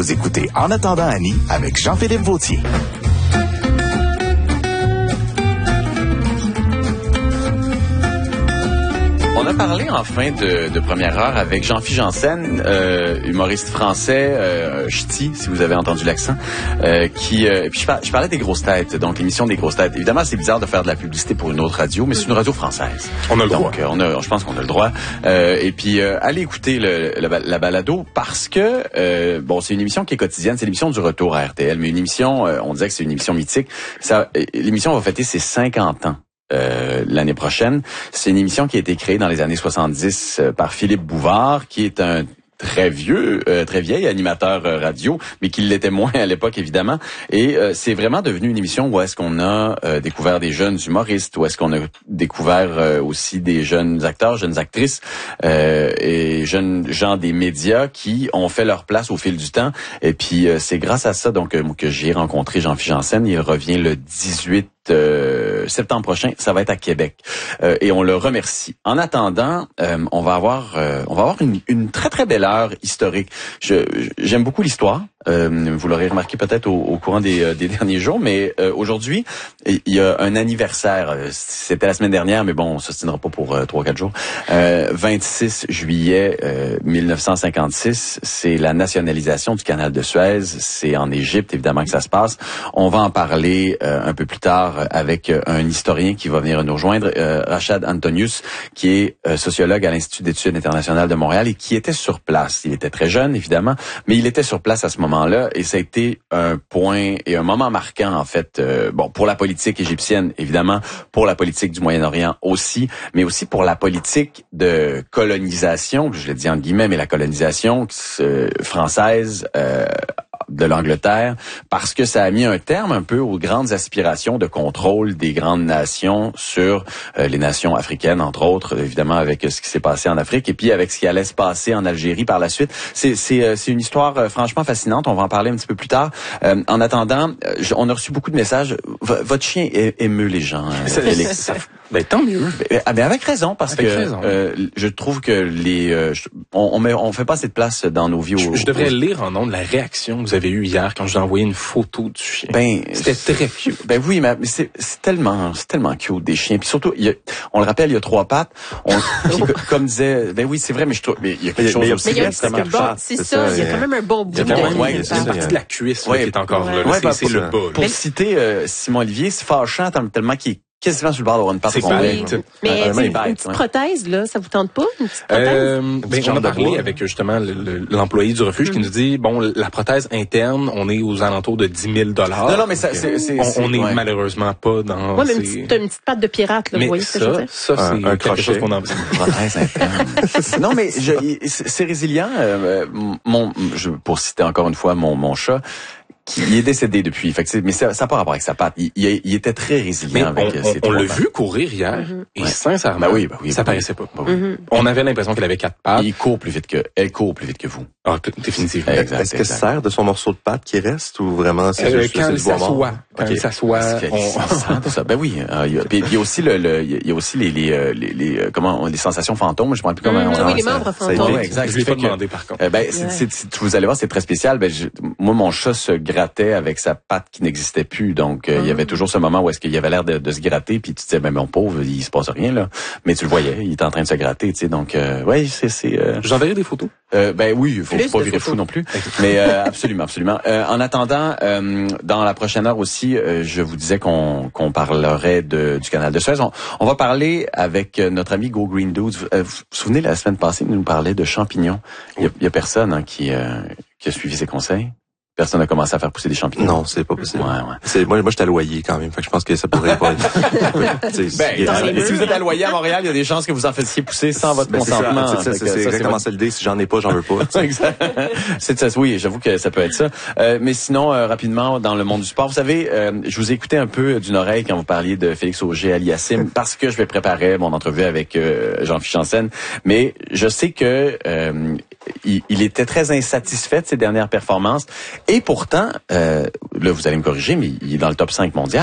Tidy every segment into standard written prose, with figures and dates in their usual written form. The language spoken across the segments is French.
Vous écoutez En attendant Annie avec Jean-Philippe Vautier. On a parlé en fin de première heure avec Jean-Philippe Janssen, humoriste français, ch'ti, si vous avez entendu l'accent, puis je parlais des grosses têtes, donc l'émission des grosses têtes. Évidemment, c'est bizarre de faire de la publicité pour une autre radio, mais c'est une radio française. On a le droit. Donc, je pense qu'on a le droit. Et puis, allez écouter la balado parce que, c'est une émission qui est quotidienne, c'est l'émission du retour à RTL, mais une émission, on disait que c'est une émission mythique. L'émission va fêter ses 50 ans. L'année prochaine. C'est une émission qui a été créée dans les années 70 par Philippe Bouvard, qui est un très vieil animateur radio, mais qui l'était moins à l'époque, évidemment. Et c'est vraiment devenu une émission où est-ce qu'on a découvert des jeunes humoristes, où est-ce qu'on a découvert aussi des jeunes acteurs, jeunes actrices et jeunes gens des médias qui ont fait leur place au fil du temps. Et puis, c'est grâce à ça donc que j'ai rencontré Jean-Philippe Janssen. Il revient le 18 septembre prochain, ça va être à Québec et on le remercie. En attendant, on va avoir une très très belle heure historique. J'aime beaucoup l'histoire. Vous l'aurez remarqué peut-être au courant des derniers jours, mais aujourd'hui, il y a un anniversaire. C'était la semaine dernière, mais bon, on s'ostinera pas pour 3-4 jours. 26 juillet 1956, c'est la nationalisation du canal de Suez. C'est en Égypte, évidemment, que ça se passe. On va en parler un peu plus tard avec un historien qui va venir nous rejoindre, Rachad Antonius, qui est sociologue à l'Institut d'études internationales de Montréal et qui était sur place. Il était très jeune, évidemment, mais il était sur place à ce moment-là et ça a été un point et un moment marquant, en fait, pour la politique égyptienne, évidemment, pour la politique du Moyen-Orient aussi, mais aussi pour la politique de colonisation, je le dis entre guillemets, mais la colonisation française de l'Angleterre, parce que ça a mis un terme un peu aux grandes aspirations de contrôle des grandes nations sur les nations africaines, entre autres, évidemment avec ce qui s'est passé en Afrique, et puis avec ce qui allait se passer en Algérie par la suite. C'est une histoire franchement fascinante, on va en parler un petit peu plus tard. En attendant, on a reçu beaucoup de messages. Votre chien émeut les gens, Félix. Ben, tant mieux. Avec raison, parce je trouve que on fait pas assez de place dans nos vies. Je devrais lire en nom de la réaction que vous avez eue hier quand je vous ai envoyé une photo du chien. C'était très cute. Ben oui, mais c'est tellement cute des chiens. Puis surtout, on le rappelle, il y a 3 pattes. Comme disait, ben oui, c'est vrai, mais je trouve, mais il y a quelque chose aussi extrêmement fâchant. C'est ça, il y a quand même un bon bout. Il y a une partie de la cuisse qui est encore là. C'est le bas. Pour citer Simon Olivier, c'est fâchant tellement qu'il est quasiment sur le bord d'avoir une patte complète. Mais une petite prothèse, là, ça vous tente pas, une petite prothèse? On a parlé avec justement l'employé du refuge qui nous dit, la prothèse interne, on est aux alentours de 10 000 $. Non, mais ça, on est malheureusement pas dans... Ouais, mais une petite patte de pirate, là, vous voyez ce que je veux dire? Ça, c'est quelque chose qu'on a besoin. Une prothèse interne. Non, mais c'est résilient. Pour citer encore une fois mon chat, qui est décédé depuis. Mais ça n'a pas rapport avec sa patte. Il était très résilient avec ses 3 pattes. On l'a vu courir hier, et sincèrement, ça paraissait pas. On avait l'impression qu'elle avait 4 pattes. Elle court plus vite que vous. Ah, définitivement. Est-ce que ça sert de son morceau de pâte qui reste ou vraiment c'est juste quand il s'assoit? Quand il s'assoit, ça. Ben oui. Il y a aussi les sensations fantômes. Je ne me rappelle plus comment. Oui, les membres fantômes. Exact. Je lui ai pas demandé par contre. Vous allez voir, c'est très spécial. Moi, mon chat se grattait avec sa patte qui n'existait plus. Donc, il y avait toujours ce moment où est-ce qu'il y avait l'air de se gratter. Puis tu te disais, mais mon pauvre, il se passe rien là. Mais tu le voyais, il était en train de se gratter. Tu sais, donc, J'enverrai des photos. Oui, il faut pas virer fou non plus. Mais absolument. En attendant, dans la prochaine heure aussi, je vous disais qu'on parlerait du canal de Suez. On va parler avec notre ami Go Green Dudes. Vous vous souvenez, la semaine passée, il nous parlait de champignons. Il y a personne qui a suivi ses conseils. Personne n'a commencé à faire pousser des champignons. Non, c'est pas possible. Ouais. Moi, j'étais à Loyer quand même. Fait que je pense que ça pourrait pas être... si vous êtes à Loyer à Montréal, il y a des chances que vous en fassiez pousser sans votre consentement. C'est exactement ça l'idée. Si j'en ai pas, j'en veux pas. Exact. Oui, j'avoue que ça peut être ça. Mais sinon, rapidement, dans le monde du sport, vous savez, je vous ai écouté un peu d'une oreille quand vous parliez de Félix Auger-Aliassime parce que je vais préparer mon entrevue avec Jean-Philippe Janssen. Mais je sais que il était très insatisfait de ses dernières performances. Et pourtant, là, vous allez me corriger, mais il est dans le top 5 mondial, là.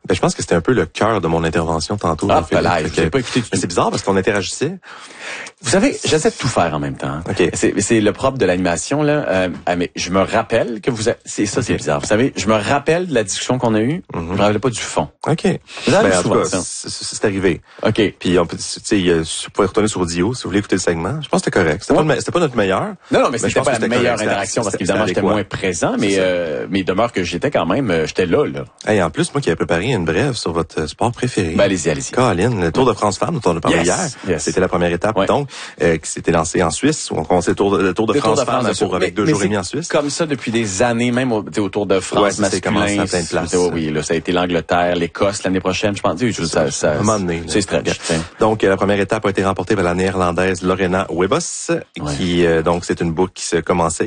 Ben, je pense que c'était un peu le cœur de mon intervention tantôt. Ah, j'ai pas écouté. Mais c'est bizarre parce qu'on interagissait. Vous savez, j'essaie de tout faire en même temps. Okay. C'est le propre de l'animation, là. Mais je me rappelle que c'est bizarre. Vous savez, je me rappelle de la discussion qu'on a eue. Je me rappelle pas du fond. OK. Vous avez en souvent tout cas, ça. c'est arrivé. OK. Puis, on peut, tu sais, vous pouvez retourner sur Audio si vous voulez écouter le segment. Je pense que c'était correct. C'était pas notre meilleur. Non, mais je c'était pense pas que la meilleure correct. interaction parce qu'évidemment, j'étais moins présent, mais il demeure que j'étais quand même, j'étais là. Hey, en plus, moi qui avais préparé une brève sur votre sport préféré. Ben, allez-y. Colin, le Tour de France Femmes dont on a parlé hier. Yes. C'était la première étape, donc, qui s'était lancée en Suisse. On commençait le Tour de France Femmes avec 2 jours et demi en Suisse. Comme ça depuis des années, même au Tour de France masculin. À plein de places. Oui, là, ça a été l'Angleterre, l'Écosse l'année prochaine, je pense. À un moment donné. C'est stretch. Donc, la première étape a été remportée par la néerlandaise Lorena Wiebes, qui, donc, c'est une boucle qui commençait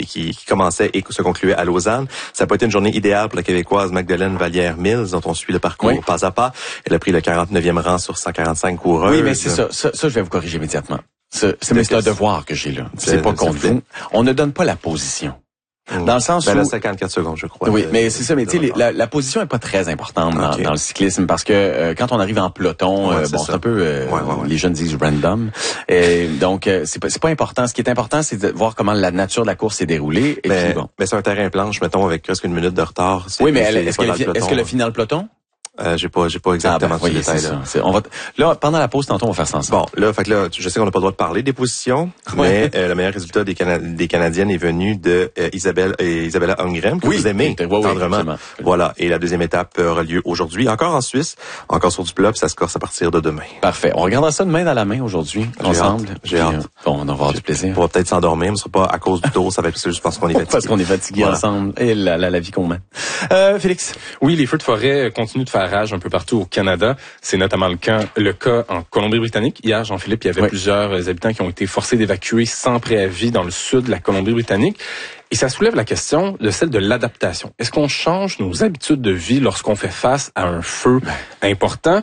et se concluait à Lausanne. Ça n'a pas été une journée idéale pour la Québécoise Magdalene Vallière-Mills, dont on suit le parcours pas à pas. Elle a pris le 49e rang sur 145 coureurs. Oui, mais c'est ça. Ça, je vais vous corriger immédiatement. C'est un devoir que j'ai là. C'est pas contre vous. On ne donne pas la position. Dans le sens où... Elle a 54 secondes, je crois. Oui, mais c'est ça. Mais tu sais, la position est pas très importante dans le cyclisme parce que quand on arrive en peloton, c'est un peu... les jeunes disent random. Et donc, c'est pas important. Ce qui est important, c'est de voir comment la nature de la course s'est déroulée. Et puis, bon. Mais c'est un terrain planche, mettons, avec presque une minute de retard. Oui, mais est-ce qu'elle a fini dans le peloton? J'ai pas exactement ce détail là. Là, pendant la pause, tantôt, on va faire ça ensemble. Bon, là, je sais qu'on n'a pas le droit de parler des positions, mais le meilleur résultat des Canadiennes est venu de Isabella Holmgren, que vous aimez tendrement. Voilà. Et la deuxième étape aura lieu aujourd'hui, encore en Suisse, encore sur du plat, puis ça se corse à partir de demain. Parfait. On regardera ça de main dans la main aujourd'hui, ensemble. J'ai hâte. Bon, on va avoir du plaisir. On va peut-être s'endormir, mais ce sera pas à cause du tour, ça va être juste parce qu'on est fatigué. Parce qu'on est fatigué ensemble. Et la vie qu'on mène. Félix. Oui, les feux de forêt continuent de faire rage un peu partout au Canada. C'est notamment le cas en Colombie-Britannique. Hier, Jean-Philippe, il y avait plusieurs habitants qui ont été forcés d'évacuer sans préavis dans le sud de la Colombie-Britannique. Et ça soulève la question de celle de l'adaptation. Est-ce qu'on change nos habitudes de vie lorsqu'on fait face à un feu important?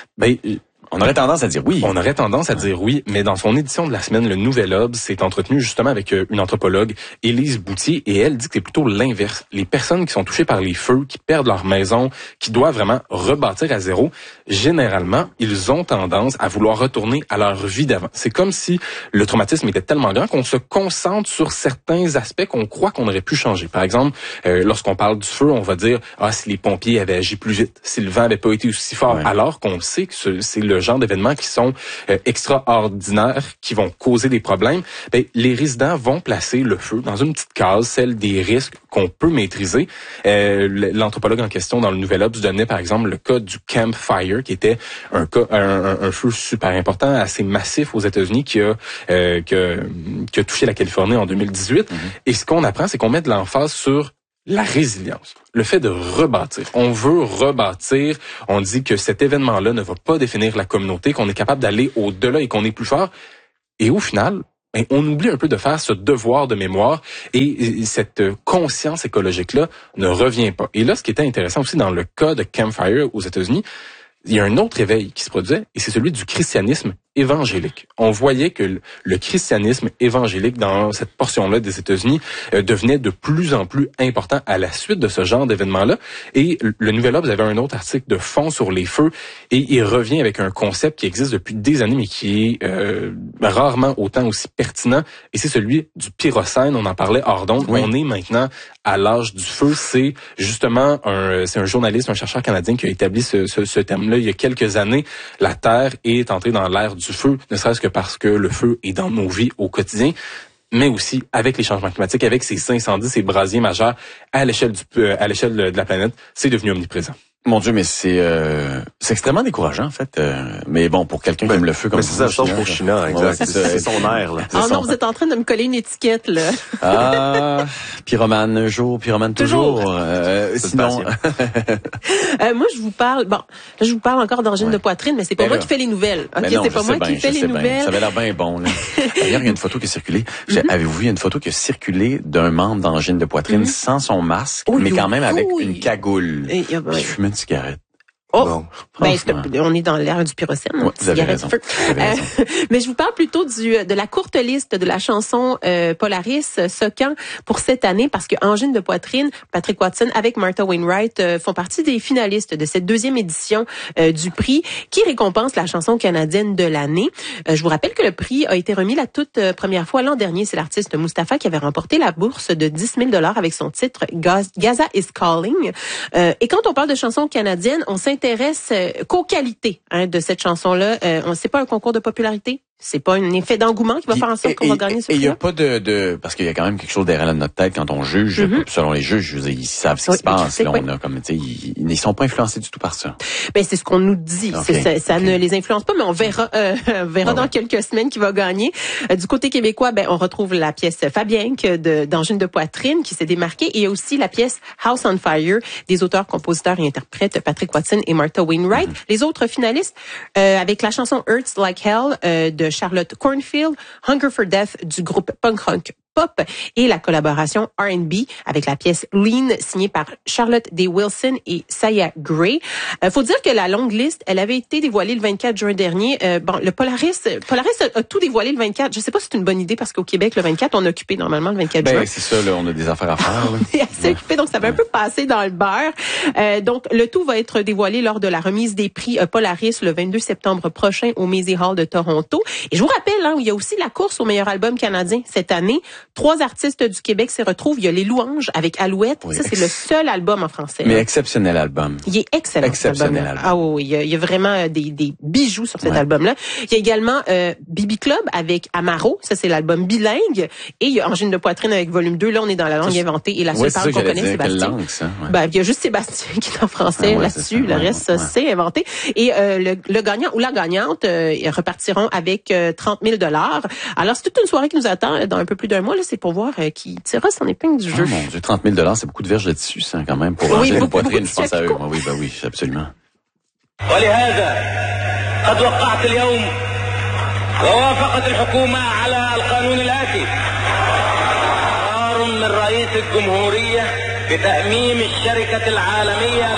On aurait tendance à dire oui. On aurait tendance à dire oui, mais dans son édition de la semaine, le Nouvel Obs s'est entretenu justement avec une anthropologue, Élise Boutier, et elle dit que c'est plutôt l'inverse. Les personnes qui sont touchées par les feux, qui perdent leur maison, qui doivent vraiment rebâtir à zéro, généralement, ils ont tendance à vouloir retourner à leur vie d'avant. C'est comme si le traumatisme était tellement grand qu'on se concentre sur certains aspects qu'on croit qu'on aurait pu changer. Par exemple, lorsqu'on parle du feu, on va dire « si les pompiers avaient agi plus vite, si le vent avait pas été aussi fort », alors qu'on sait que c'est le genre d'événements qui sont extraordinaires, qui vont causer des problèmes, les résidents vont placer le feu dans une petite case, celle des risques qu'on peut maîtriser. L'anthropologue en question dans le Nouvel Obs donnait par exemple le cas du Camp Fire, qui était un feu super important, assez massif aux États-Unis, qui a touché la Californie en 2018. Et ce qu'on apprend, c'est qu'on met de l'emphase sur la résilience, le fait de rebâtir. On veut rebâtir. On dit que cet événement-là ne va pas définir la communauté, qu'on est capable d'aller au-delà et qu'on est plus fort. Et au final, on oublie un peu de faire ce devoir de mémoire et cette conscience écologique-là ne revient pas. Et là, ce qui était intéressant aussi dans le cas de Camp Fire aux États-Unis, il y a un autre éveil qui se produisait et c'est celui du christianisme évangélique. On voyait que le christianisme évangélique dans cette portion-là des États-Unis devenait de plus en plus important à la suite de ce genre d'événement-là. Et le Nouvel Obs avait un autre article de fond sur les feux et il revient avec un concept qui existe depuis des années mais qui est rarement autant aussi pertinent et c'est celui du pyrocène. On en parlait hors d'onde. Oui. On est maintenant à l'âge du feu. C'est justement c'est un journaliste, un chercheur canadien qui a établi ce thème-là il y a quelques années. La Terre est entrée dans l'ère du feu, ne serait-ce que parce que le feu est dans nos vies au quotidien, mais aussi avec les changements climatiques, avec ces incendies, ces brasiers majeurs à l'échelle de la planète, c'est devenu omniprésent. Mon Dieu, mais c'est extrêmement décourageant en fait. Mais bon, pour quelqu'un qui aime le feu comme c'est ça, sauf pour China, exact. C'est son air là. Ah non, vous êtes en train de me coller une étiquette là. Ah, pyromane un jour, pyromane toujours. Sinon, moi je vous parle. Bon, là, je vous parle encore d'angine de poitrine, mais c'est pas moi qui fais les nouvelles. Ok, c'est pas moi qui fais les nouvelles. Ça avait l'air bien bon. Là. D'ailleurs, il y a une photo qui a circulé. Avez-vous vu une photo qui a circulé d'un membre d'angine de poitrine sans son masque, mais quand même avec une cagoule. Cigarette. Oh, Bon, on est dans l'ère du pyrocène. Ouais, vous avez raison. Mais je vous parle plutôt de la courte liste de la chanson Polaris Socan pour cette année parce que Angine de poitrine, Patrick Watson avec Martha Wainwright font partie des finalistes de cette deuxième édition du prix qui récompense la chanson canadienne de l'année. Je vous rappelle que le prix a été remis la toute première fois l'an dernier. C'est l'artiste Mustapha qui avait remporté la bourse de 10 000 $ avec son titre Gaza is Calling. Et quand on parle de chansons canadiennes, on s'intéresse qu'aux qualités de cette chanson-là. C'est pas un concours de popularité. C'est pas un effet d'engouement qui va faire en sorte qu'on va gagner ce prix. Et il y a pas parce qu'il y a quand même quelque chose derrière notre tête quand on juge. Selon les juges, ils savent ce qui se passe. Là, on a comme, ils sont pas influencés du tout par ça. Ben c'est ce qu'on nous dit. Ça ne les influence pas, mais on verra dans quelques semaines qui va gagner. Du côté québécois, on retrouve la pièce Fabienque d'Angine de poitrine qui s'est démarquée, et il y a aussi la pièce House on Fire des auteurs, compositeurs et interprètes Patrick Watson et Martha Wainwright. Les autres finalistes avec la chanson Hurts Like Hell de Charlotte Cornfield, Hunger for Death du groupe punk rock Pop et la collaboration R&B avec la pièce Lean signée par Charlotte Day Wilson et Saya Gray. Faut dire que la longue liste, elle avait été dévoilée le 24 juin dernier. Le Polaris a tout dévoilé le 24. Je sais pas si c'est une bonne idée parce qu'au Québec, le 24, on est occupé normalement le 24 juin. C'est ça, là, on a des affaires à faire. On est assez occupé, donc ça va un peu passer dans le beurre. Donc, le tout va être dévoilé lors de la remise des prix Polaris le 22 septembre prochain au Maisy Hall de Toronto. Et je vous rappelle, il y a aussi la course au meilleur album canadien cette année. 3 artistes du Québec s'y retrouvent. Il y a Les Louanges avec Alouette. Oui, ça, c'est le seul album en français. Mais exceptionnel album. Il est excellent. Exceptionnel album. Ah oui, il y a vraiment des bijoux sur cet album-là. Il y a également Bibi Club avec Amaro. Ça, c'est l'album bilingue. Et il y a Angine de poitrine avec volume 2. Là, on est dans la langue inventée. Et la seule parole qu'on connaît, Sébastien. Langue, ça? Il y a juste Sébastien qui est en français là-dessus. Le reste, c'est inventé. Et le gagnant ou la gagnante repartiront avec 30 000 $. Alors, c'est toute une soirée qui nous attend dans un peu plus d'un mois. Là, c'est pour voir qui tirera son épingle du jeu. Mon Dieu, 30 000 $, c'est beaucoup de verges de tissu, ça, quand même, pour Angine de poitrine, je pense à eux. Oui, absolument. ولهذا قد وقعت اليوم ووافقت الحكومة على القانون الآتي قرار من رئيس الجمهورية بتأميم الشركة العالمية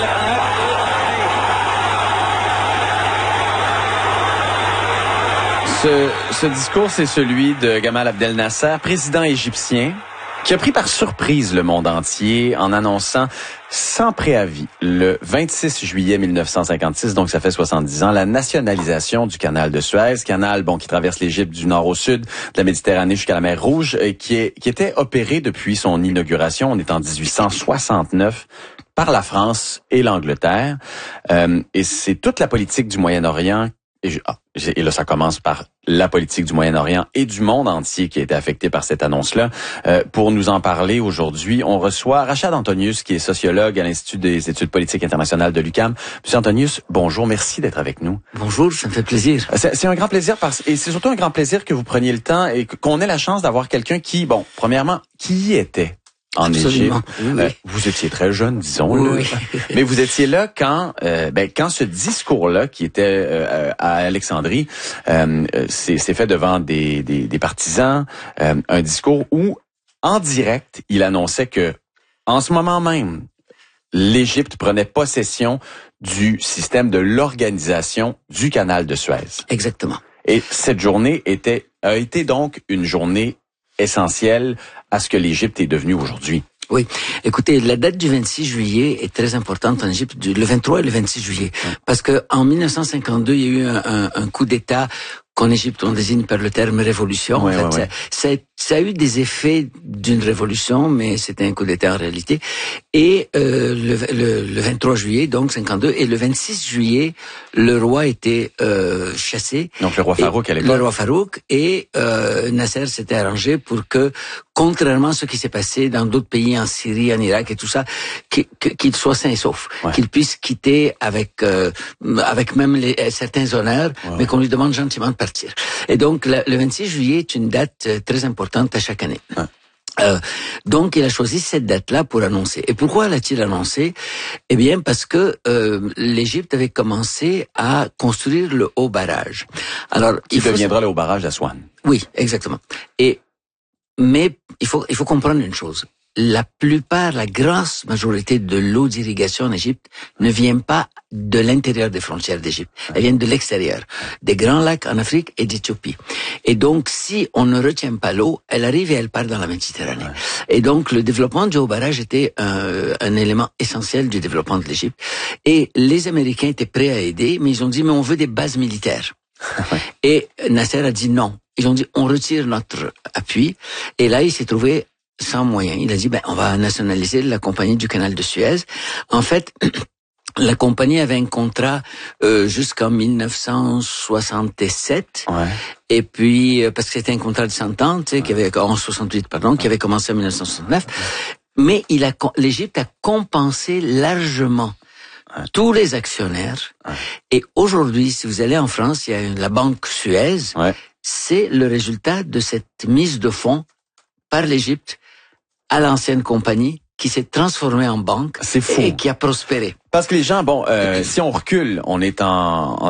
Ce discours, c'est celui de Gamal Abdel Nasser, président égyptien, qui a pris par surprise le monde entier en annonçant sans préavis le 26 juillet 1956, donc ça fait 70 ans, la nationalisation du canal de Suez, canal qui traverse l'Égypte du nord au sud, de la Méditerranée jusqu'à la mer Rouge, qui était opéré depuis son inauguration, on est en 1869, par la France et l'Angleterre. Et c'est toute la politique du Moyen-Orient. Et là, ça commence par la politique du Moyen-Orient et du monde entier qui a été affecté par cette annonce-là. Pour nous en parler aujourd'hui, on reçoit Rachad Antonius, qui est sociologue à l'Institut des études politiques internationales de l'UQAM. Monsieur Antonius, bonjour, merci d'être avec nous. Bonjour, ça me fait plaisir. C'est un grand plaisir et c'est surtout un grand plaisir que vous preniez le temps et qu'on ait la chance d'avoir quelqu'un qui, premièrement, qui y était en Égypte. Oui. Vous étiez très jeune, disons-le. Oui. Mais vous étiez là quand ce discours-là, qui était à Alexandrie, s'est fait devant des partisans, un discours où, en direct, il annonçait que, en ce moment même, l'Égypte prenait possession du système de l'organisation du canal de Suez. Exactement. Et cette journée a été donc une journée essentielle à ce que l'Égypte est devenue aujourd'hui. Oui. Écoutez, la date du 26 juillet est très importante en Égypte, le 23 et le 26 juillet. Parce que en 1952, il y a eu un coup d'État qu'en Égypte on désigne par le terme révolution. Ça a eu des effets d'une révolution, mais c'était un coup d'État en réalité. Et le 23 juillet, donc 52, et le 26 juillet, le roi était chassé. Donc le roi Farouk à l'époque. Le roi Farouk et Nasser s'était arrangé pour que, contrairement à ce qui s'est passé dans d'autres pays, en Syrie, en Irak et tout ça, qu'il soit sain et sauf, qu'il puisse quitter avec même certains honneurs, mais qu'on lui demande gentiment de partir. Et donc le 26 juillet est une date très importante à chaque année. Donc il a choisi cette date-là pour annoncer. Et pourquoi l'a-t-il annoncé? Eh bien parce que l'Égypte avait commencé à construire le haut barrage. Alors qui deviendra le haut barrage d'Aswan. Oui, exactement. Mais il faut comprendre une chose. la grosse majorité de l'eau d'irrigation en Égypte ne vient pas de l'intérieur des frontières d'Égypte. Elle vient de l'extérieur, des grands lacs en Afrique et d'Éthiopie. Et donc, si on ne retient pas l'eau, elle arrive et elle part dans la Méditerranée. Et donc, le développement du haut barrage était un élément essentiel du développement de l'Égypte. Et les Américains étaient prêts à aider, mais ils ont dit, mais on veut des bases militaires. Et Nasser a dit non. Ils ont dit, on retire notre appui. Et là, il s'est trouvé sans moyens. Il a dit, on va nationaliser la compagnie du canal de Suez. En fait, la compagnie avait un contrat jusqu'en 1967. Ouais. Et puis, parce que c'était un contrat de 100 ans, tu sais, qui avait commencé en 1969. Mais l'Égypte a compensé largement tous les actionnaires. Et aujourd'hui, si vous allez en France, il y a la banque Suez. C'est le résultat de cette mise de fonds par l'Égypte à l'ancienne compagnie qui s'est transformée en banque. C'est fou. Et qui a prospéré. Parce que les gens, si on recule, on est en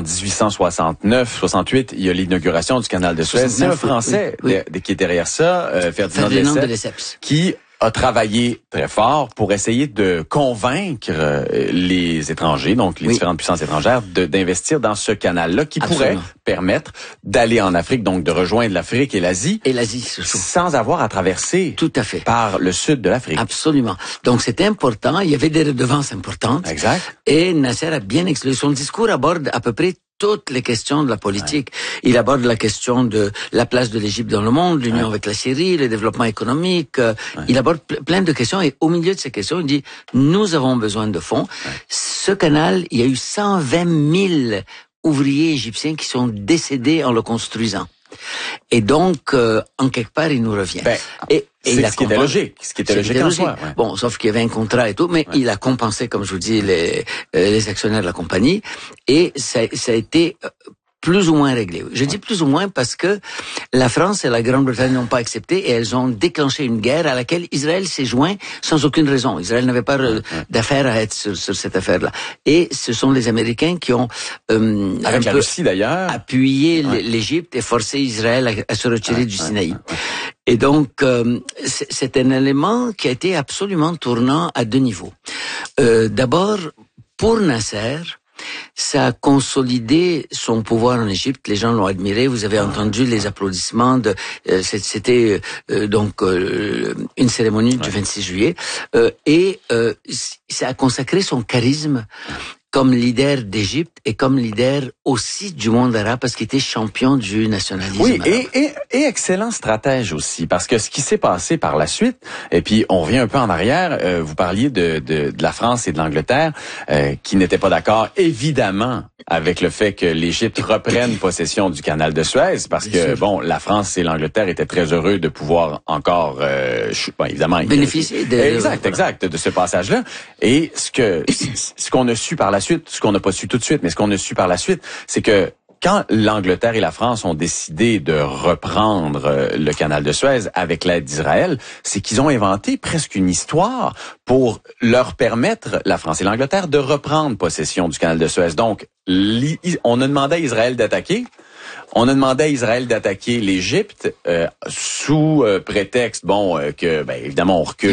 1869, 68, il y a l'inauguration du canal de Suez. C'est un Français qui est derrière ça, Ferdinand de Lesseps, qui a travaillé très fort pour essayer de convaincre les étrangers, donc les différentes puissances étrangères, d'investir dans ce canal-là qui pourrait permettre d'aller en Afrique, donc de rejoindre l'Afrique et l'Asie. Et l'Asie, sans avoir à traverser tout à fait par le sud de l'Afrique. Absolument. Donc c'était important, il y avait des redevances importantes. Exact. Et Nasser a bien expliqué. Son discours aborde à peu près toutes les questions de la politique. Il aborde la question de la place de l'Égypte dans le monde, l'union avec la Syrie, le développement économique. Il aborde plein de questions et au milieu de ces questions, il dit nous avons besoin de fonds. Ce canal, il y a eu 120 000 ouvriers égyptiens qui sont décédés en le construisant. Et donc, en quelque part, il nous revient. C'est ce qui était logique. Ce qui était logique en soi. Bon, sauf qu'il y avait un contrat et tout, mais il a compensé, comme je vous dis, les actionnaires de la compagnie. Et ça a été plus ou moins réglé. Je dis plus ou moins parce que la France et la Grande-Bretagne n'ont pas accepté et elles ont déclenché une guerre à laquelle Israël s'est joint sans aucune raison. Israël n'avait pas d'affaire à être sur cette affaire-là. Et ce sont les Américains qui ont avec la Russie d'ailleurs appuyé l'Égypte et forcé Israël à se retirer du Sinaï. Et donc, c'est un élément qui a été absolument tournant à deux niveaux. D'abord, pour Nasser, ça a consolidé son pouvoir en Égypte. Les gens l'ont admiré. Vous avez entendu les applaudissements. C'était donc une cérémonie du 26 juillet. Et ça a consacré son charisme comme leader d'Égypte et comme leader aussi du monde arabe parce qu'il était champion du nationalisme arabe. Et excellent stratège aussi, parce que ce qui s'est passé par la suite, et puis on revient un peu en arrière, vous parliez de la France et de l'Angleterre qui n'étaient pas d'accord, évidemment, avec le fait que l'Égypte reprenne possession du canal de Suez, parce que, la France et l'Angleterre étaient très heureux de pouvoir encore, évidemment... bénéficier de... Exact, de ce passage-là. Et ce qu'on a su par la suite, ce qu'on n'a pas su tout de suite, mais ce qu'on a su par la suite, c'est que quand l'Angleterre et la France ont décidé de reprendre le canal de Suez avec l'aide d'Israël, c'est qu'ils ont inventé presque une histoire pour leur permettre, la France et l'Angleterre, de reprendre possession du canal de Suez. Donc, on a demandé à Israël d'attaquer. On a demandé à Israël d'attaquer l'Égypte sous prétexte, que évidemment on recule